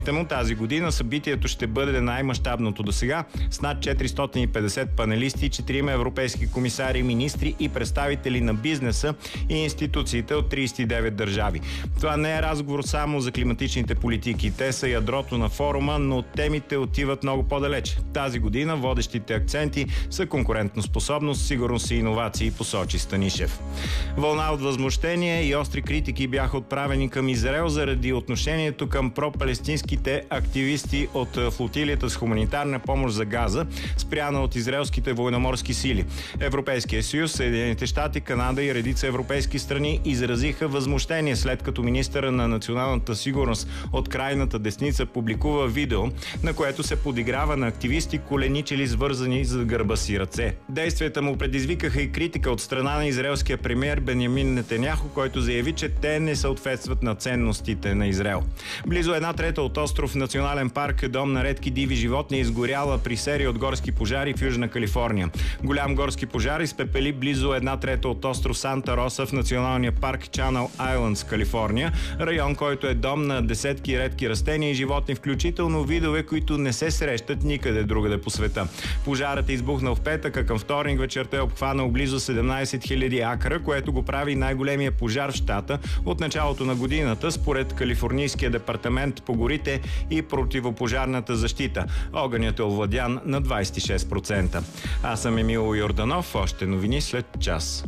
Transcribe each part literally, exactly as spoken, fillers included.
Му тази година събитието ще бъде най-мащабното досега с над четиристотин и петдесет панелисти, четирима европейски комисари, министри и представители на бизнеса и институциите от тридесет и девет държави. Това не е разговор само за климатичните политики. Те са ядрото на форума, но темите отиват много по-далеч. Тази година водещите акценти са конкурентоспособност, сигурност и иновации, посочи Станишев. Вълна от възмущение и остри критики бяха отправени към Израел заради отношението към пропалестински активисти от флотилията с хуманитарна помощ за Газа, спряна от израелските военноморски сили. Европейския съюз, Съединените щати, Канада и редица европейски страни изразиха възмущение, след като министъра на националната сигурност от крайната десница публикува видео, на което се подиграва на активисти, коленичили свързани за гърба си ръце. Действията му предизвикаха и критика от страна на израелския премиер Бенямин Нетаняху, който заяви, че те не съответстват на ценностите на Израел. Близо една трета от остров Национален парк, дом на редки диви животни, е изгоряла при серия от горски пожари в Южна Калифорния. Голям горски пожар изпепели близо една трета от остров Санта Роса в Националния парк Channel Islands, Калифорния, район, който е дом на десетки редки растения и животни, включително видове, които не се срещат никъде другаде по света. Пожарът е избухнал в петък, а към вторник вечерта е обхванал близо седемнадесет хиляди акра, което го прави най-големия пожар в щата от началото на годината, според Калифорнийския департамент по горите и противопожарната защита. Огънят е овладян на двадесет и шест процента. Аз съм Емил Йорданов. Още новини след час.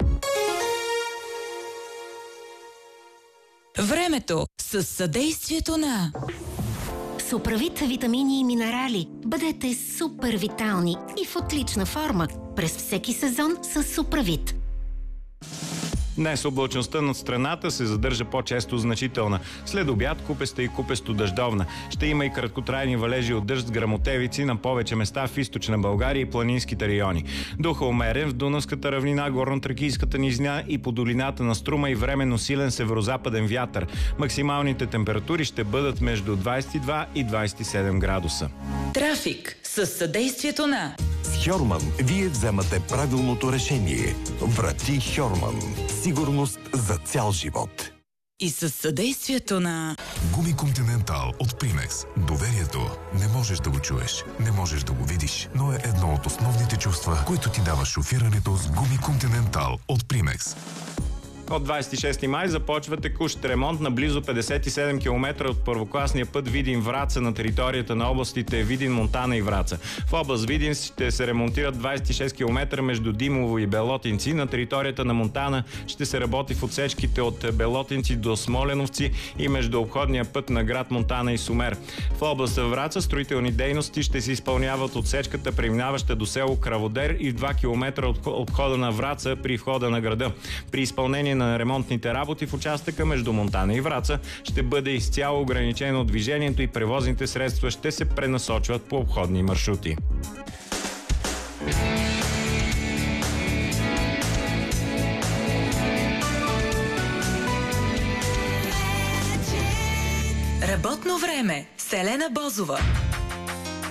Времето с съдействието на Суправит витамини и минерали. Бъдете супер витални и в отлична форма през всеки сезон с Суправит. Днес облачността над страната се задържа по-често значителна. След обяд купеста и купесто дъждовна. Ще има и краткотрайни валежи от дъжд с гръмотевици на повече места в източна България и планинските райони. Духа умерен в Дунавската равнина, горно-тракийската низина и по долината на Струма и временно силен северозападен вятър. Максималните температури ще бъдат между двадесет и два и двадесет и седем градуса. Трафик със съдействието на С Хьорман вие вземате правилното решение. Врати Хьорман. Сигурност за цял живот. И със съдействието на Гуми Континентал от Примекс. Доверието не можеш да го чуеш, не можеш да го видиш, но е едно от основните чувства, които ти дава шофирането с Гуми Континентал от Примекс. От двадесет и шести май започва текущ ремонт на близо петдесет и седем километра от първокласния път Видин-Враца на територията на областите Видин, Монтана и Враца. В област Видин ще се ремонтират двадесет и шест километра между Димово и Белотинци. На територията на Монтана ще се работи в отсечките от Белотинци до Смоленовци и между обходния път на град Монтана и Сумер. В област Враца строителни дейности ще се изпълняват отсечката, преминаваща до село Краводер, и в два километра от обхода на Враца при входа на града. При изпълнение на ремонтните работи в участъка между Монтана и Враца ще бъде изцяло ограничено движението и превозните средства ще се пренасочват по обходни маршрути. Работно време с Елена Бозова.